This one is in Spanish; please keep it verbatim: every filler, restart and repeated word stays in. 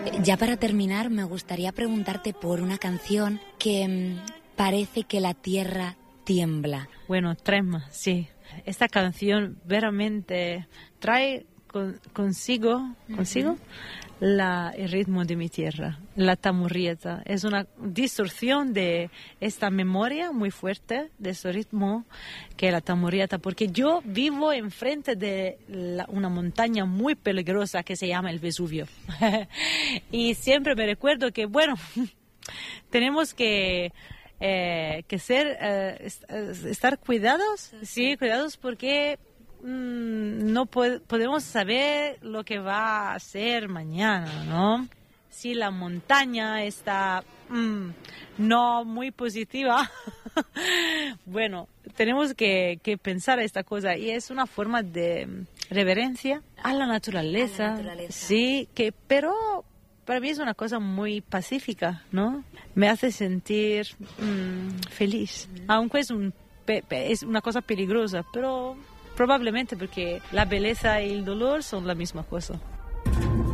Ya para terminar, me gustaría preguntarte por una canción que mmm, parece que la tierra tiembla. Bueno, trema, sí. Esta canción veramente trae con, consigo, consigo uh-huh. la, el ritmo de mi tierra, la tamurrieta. Es una distorsión de esta memoria muy fuerte de ese ritmo que es la tamurrieta, porque yo vivo enfrente de la, una montaña muy peligrosa que se llama el Vesubio. Y siempre me recuerdo que, bueno, tenemos que... Eh, que ser eh, est- estar cuidados, sí, cuidados porque mmm, no po- podemos saber lo que va a ser mañana, ¿no? Si la montaña está mmm, no muy positiva, bueno, tenemos que, que pensar esta cosa y es una forma de reverencia a la naturaleza, a la naturaleza. Sí, que pero para mí es una cosa muy pacífica, ¿no? Me hace sentir mmm, feliz. Mm. Aunque es, un pe- pe- es una cosa peligrosa, pero probablemente porque la belleza y el dolor son la misma cosa.